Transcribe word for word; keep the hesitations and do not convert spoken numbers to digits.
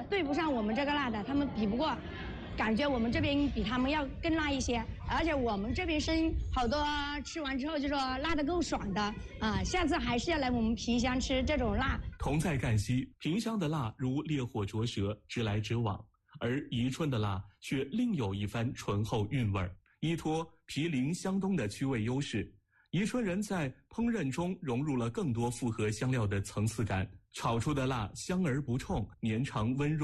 对不上我们这个辣的，他们比不过，感觉我们这边比他们要更辣一些，而且我们这边生好多吃完之后就说辣的够爽的啊，下次还是要来我们萍乡吃这种辣。 同在赣西，萍乡的辣如烈火灼舌，直来直往，而宜春的辣却另有一番醇厚韵味儿，依托毗邻湘东的区位优势。宜春人在烹饪中融入了更多复合香料的层次感，炒出的辣香而不冲，绵长温润。